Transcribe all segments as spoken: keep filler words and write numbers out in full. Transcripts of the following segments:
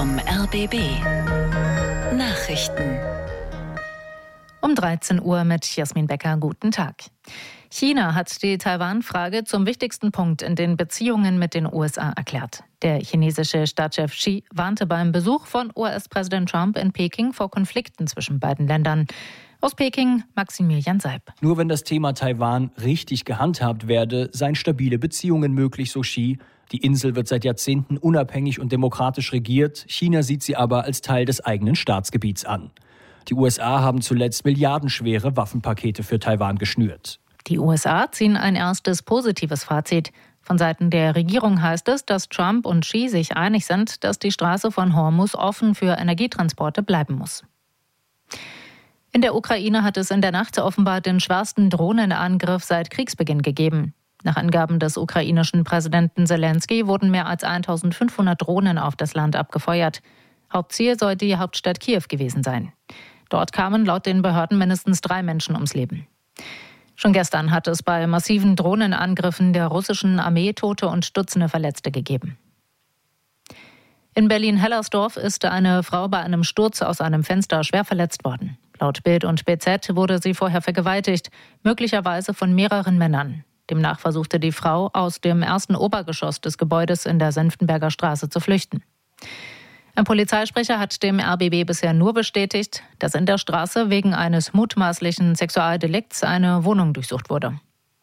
vom R B B. Nachrichten. Um dreizehn Uhr mit Jasmin Becker. Guten Tag. China hat die Taiwan-Frage zum wichtigsten Punkt in den Beziehungen mit den U S A erklärt. Der chinesische Staatschef Xi warnte beim Besuch von U S-Präsident Trump in Peking vor Konflikten zwischen beiden Ländern. Aus Peking, Maximilian Seib. Nur wenn das Thema Taiwan richtig gehandhabt werde, seien stabile Beziehungen möglich, so Xi. Die Insel wird seit Jahrzehnten unabhängig und demokratisch regiert. China sieht sie aber als Teil des eigenen Staatsgebiets an. Die U S A haben zuletzt milliardenschwere Waffenpakete für Taiwan geschnürt. Die U S A ziehen ein erstes positives Fazit. Von Seiten der Regierung heißt es, dass Trump und Xi sich einig sind, dass die Straße von Hormuz offen für Energietransporte bleiben muss. In der Ukraine hat es in der Nacht offenbar den schwersten Drohnenangriff seit Kriegsbeginn gegeben. Nach Angaben des ukrainischen Präsidenten Selenskyj wurden mehr als eintausendfünfhundert Drohnen auf das Land abgefeuert. Hauptziel soll die Hauptstadt Kiew gewesen sein. Dort kamen laut den Behörden mindestens drei Menschen ums Leben. Schon gestern hat es bei massiven Drohnenangriffen der russischen Armee Tote und Dutzende Verletzte gegeben. In Berlin-Hellersdorf ist eine Frau bei einem Sturz aus einem Fenster schwer verletzt worden. Laut Bild und B Z wurde sie vorher vergewaltigt, möglicherweise von mehreren Männern. Demnach versuchte die Frau, aus dem ersten Obergeschoss des Gebäudes in der Senftenberger Straße zu flüchten. Ein Polizeisprecher hat dem R B B bisher nur bestätigt, dass in der Straße wegen eines mutmaßlichen Sexualdelikts eine Wohnung durchsucht wurde.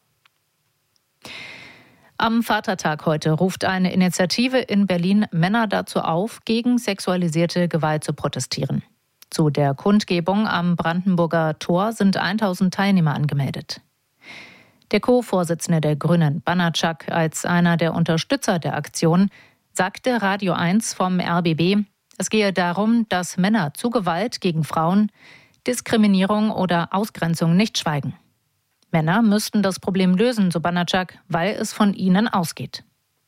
Am Vatertag heute ruft eine Initiative in Berlin Männer dazu auf, gegen sexualisierte Gewalt zu protestieren. Zu der Kundgebung am Brandenburger Tor sind tausend Teilnehmer angemeldet. Der Co-Vorsitzende der Grünen, Banatschak, als einer der Unterstützer der Aktion, sagte Radio eins vom R B B, es gehe darum, dass Männer zu Gewalt gegen Frauen, Diskriminierung oder Ausgrenzung nicht schweigen. Männer müssten das Problem lösen, so Banatschak, weil es von ihnen ausgeht.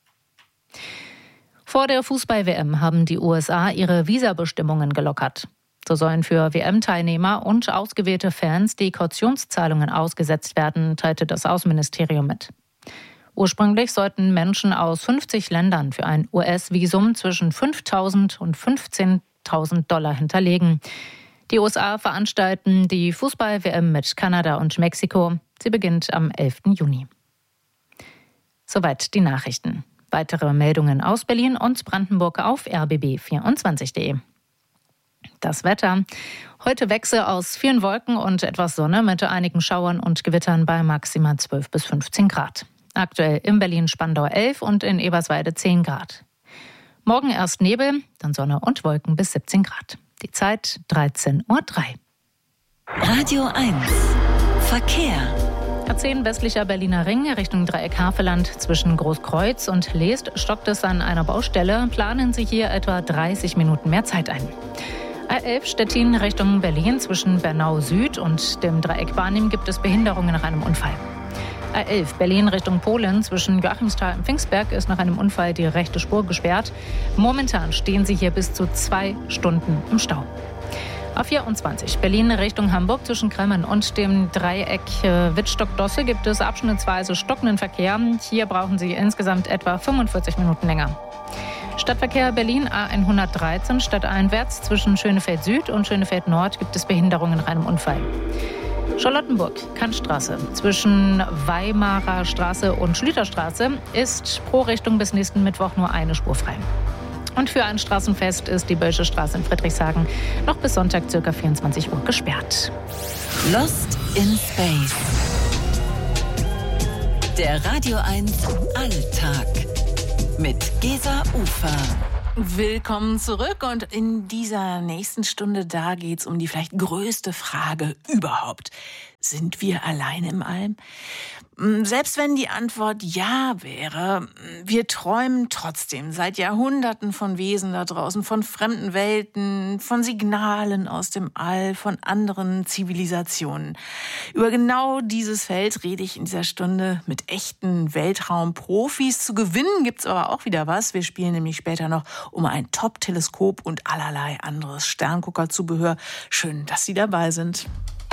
Vor der Fußball-W M haben die U S A ihre Visabestimmungen gelockert. So sollen für W M-Teilnehmer und ausgewählte Fans die Kautionszahlungen ausgesetzt werden, teilte das Außenministerium mit. Ursprünglich sollten Menschen aus fünfzig Ländern für ein U S-Visum zwischen fünftausend und fünfzehntausend Dollar hinterlegen. Die U S A veranstalten die Fußball-W M mit Kanada und Mexiko. Sie beginnt am elften Juni. Soweit die Nachrichten. Weitere Meldungen aus Berlin und Brandenburg auf r b b vierundzwanzig punkt de. Das Wetter. Heute Wechsel aus vielen Wolken und etwas Sonne mit einigen Schauern und Gewittern bei maximal zwölf bis fünfzehn Grad. Aktuell in Berlin-Spandau elf und in Eberswalde zehn Grad. Morgen erst Nebel, dann Sonne und Wolken bis siebzehn Grad. Die Zeit dreizehn Uhr drei. Radio eins. Verkehr. A zehn westlicher Berliner Ring Richtung Dreieck Havelland zwischen Großkreuz und Leest stockt es an einer Baustelle. Planen Sie hier etwa dreißig Minuten mehr Zeit ein. A elf Stettin Richtung Berlin zwischen Bernau Süd und dem Dreieck Barnim gibt es Behinderungen nach einem Unfall. A elf Berlin Richtung Polen zwischen Joachimsthal und Pfingstberg ist nach einem Unfall die rechte Spur gesperrt. Momentan stehen Sie hier bis zu zwei Stunden im Stau. A vierundzwanzig Berlin Richtung Hamburg zwischen Kremmen und dem Dreieck Wittstock-Dosse gibt es abschnittsweise stockenden Verkehr. Hier brauchen Sie insgesamt etwa fünfundvierzig Minuten länger. Stadtverkehr Berlin A hundertdreizehn stadteinwärts zwischen Schönefeld Süd und Schönefeld Nord gibt es Behinderungen nach einem Unfall. Charlottenburg, Kantstraße zwischen Weimarer Straße und Schlüterstraße ist pro Richtung bis nächsten Mittwoch nur eine Spur frei. Und für ein Straßenfest ist die Bölsche Straße in Friedrichshagen noch bis Sonntag ca. vierundzwanzig Uhr gesperrt. Lost in Space. Der Radio eins Alltag mit Gesa Ufer. Willkommen zurück und in dieser nächsten Stunde, da geht's um die vielleicht größte Frage überhaupt. Sind wir allein im All? Selbst wenn die Antwort ja wäre, wir träumen trotzdem seit Jahrhunderten von Wesen da draußen, von fremden Welten, von Signalen aus dem All, von anderen Zivilisationen. Über genau dieses Feld rede ich in dieser Stunde mit echten Weltraumprofis. Zu gewinnen gibt's aber auch wieder was. Wir spielen nämlich später noch um ein Top-Teleskop und allerlei anderes Sternguckerzubehör. Schön, dass Sie dabei sind.